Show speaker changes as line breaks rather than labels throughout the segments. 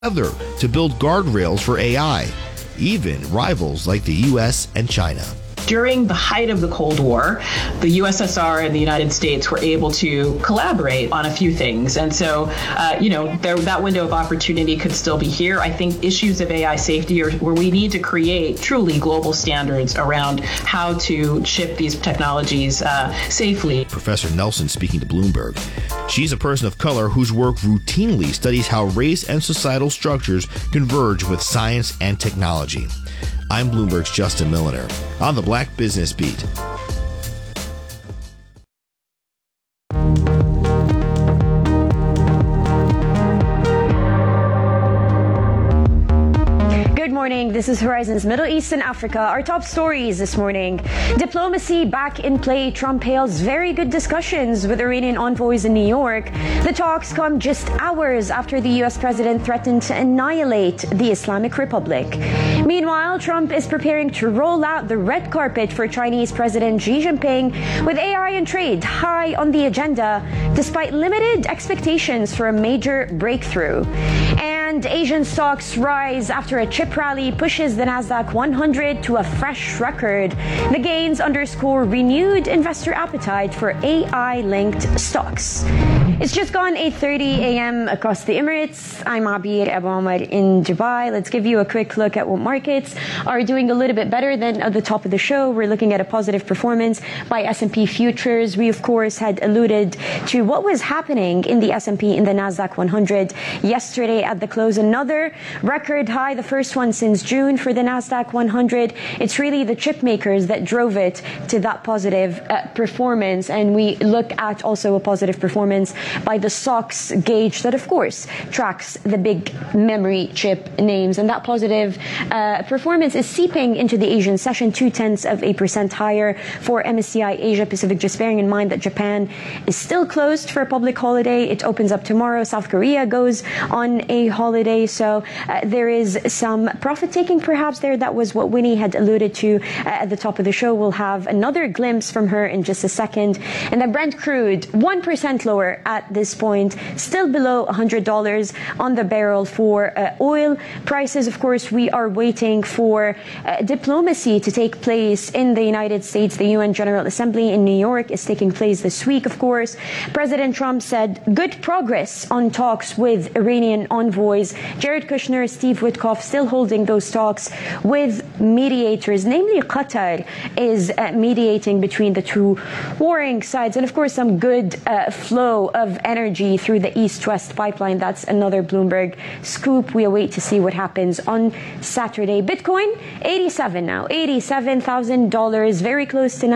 together to build guardrails for AI, even rivals like the US and China.
During the height of the Cold War, the USSR and the United States were able to collaborate on a few things. And so, that window of opportunity could still be here. I think issues of AI safety are where we need to create truly global standards around how to ship these technologies safely.
Professor Nelson speaking to Bloomberg. She's a person of color whose work routinely studies how race and societal structures converge with science and technology. I'm Bloomberg's Justin Milliner on the Black Business Beat.
This is Horizon's Middle East and Africa. Our top stories this morning. Diplomacy back in play. Trump hails very good discussions with Iranian envoys in New York. The talks come just hours after the U.S. president threatened to annihilate the Islamic Republic. Meanwhile, Trump is preparing to roll out the red carpet for Chinese President Xi Jinping, with AI and trade high on the agenda, despite limited expectations for a major breakthrough. And Asian stocks rise after a chip rally pushes the Nasdaq 100 to a fresh record. The gains underscore renewed investor appetite for AI-linked stocks. It's just gone 8:30 a.m. across the Emirates. I'm Abir Abu Omar in Dubai. Let's give you a quick look at what markets are doing a little bit better than at the top of the show. We're looking at a positive performance by S&P futures. We, of course, had alluded to what was happening in the S&P in the Nasdaq 100 yesterday at the close. Another record high, the first one since June for the Nasdaq 100. It's really the chip makers that drove it to that positive performance. And we look at also a positive performance by the SOX gauge that, of course, tracks the big memory chip names. And that positive performance is seeping into the Asian session, 0.2% higher for MSCI Asia Pacific. Just bearing in mind that Japan is still closed for a public holiday. It opens up tomorrow. South Korea goes on a holiday. So there is some profit taking perhaps there. That was what Winnie had alluded to at the top of the show. We'll have another glimpse from her in just a second. And then Brent crude, 1% lower at this point, still below $100 on the barrel for oil prices. Of course, we are waiting for diplomacy to take place in the United States. The UN General Assembly in New York is taking place this week, of course. President Trump said good progress on talks with Iranian envoys. Jared Kushner, Steve Witkoff still holding those talks with mediators, namely Qatar is mediating between the two warring sides. And of course, some good flow of energy through the East-West pipeline. That's another Bloomberg scoop. We await to see what happens on Saturday. Bitcoin, 87 now, $87,000, very close to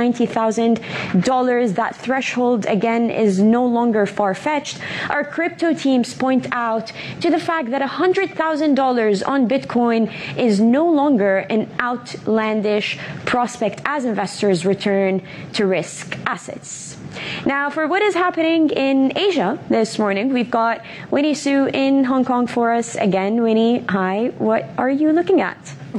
$90,000. That threshold, again, is no longer far-fetched. Our crypto teams point out to the fact that $100,000 on Bitcoin is no longer an outlandish prospect as investors return to risk assets. Now, for what is happening in Asia this morning, we've got Winnie Su in Hong Kong for us again. Winnie, hi. What are you looking at?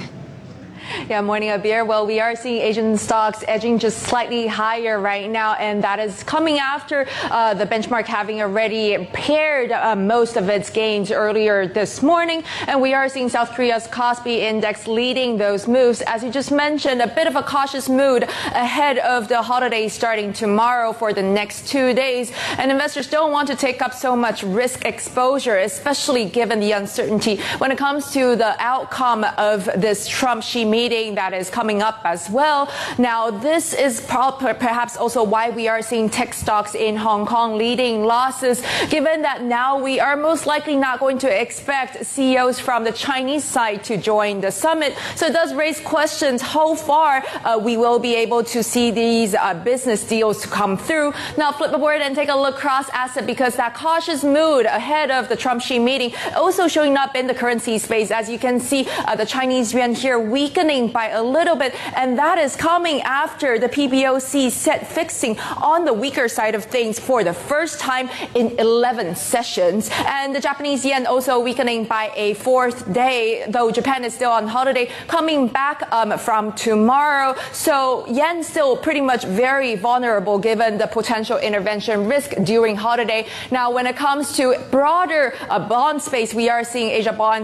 Yeah, morning, Abir. Well, we are seeing Asian stocks edging just slightly higher right now, and that is coming after the benchmark having already paired most of its gains earlier this morning. And we are seeing South Korea's Kospi index leading those moves. As you just mentioned, a bit of a cautious mood ahead of the holiday starting tomorrow for the next 2 days. And investors don't want to take up so much risk exposure, especially given the uncertainty when it comes to the outcome of this Trump-Xi meeting that is coming up as well. Now, this is perhaps also why we are seeing tech stocks in Hong Kong leading losses, given that now we are most likely not going to expect CEOs from the Chinese side to join the summit. So it does raise questions how far we will be able to see these business deals come through. Now, flip the board and take a look cross asset, because that cautious mood ahead of the Trump-Xi meeting also showing up in the currency space. As you can see, the Chinese yuan here weakening weakening by a little bit, and that is coming after the PBOC set fixing on the weaker side of things for the first time in 11 sessions. And the Japanese yen also weakening by a fourth day, though Japan is still on holiday, coming back from tomorrow. So yen still pretty much very vulnerable given the potential intervention risk during holiday. Now, when it comes to broader bond space, we are seeing Asia bonds